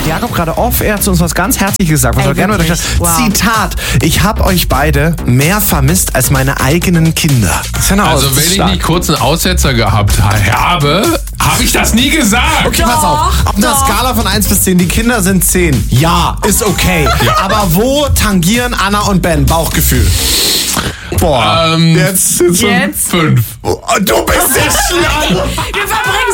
hat Jakob gerade off-air zu uns was ganz Herzliches gesagt. Was wir gerne mit euch Wow. Zitat: Ich habe euch beide mehr vermisst als meine eigenen Kinder. Das ist ja eine Also wenn ich nicht kurz einen Aussetzer gehabt habe ich das nie gesagt. Okay, pass auf. Auf einer Skala von 1 bis 10, die Kinder sind 10. Ja, ist okay. Aber wo tangieren Anna und Ben? Bauchgefühl. Boah. Jetzt. 5. Du bist ja schlau. Wir verbringen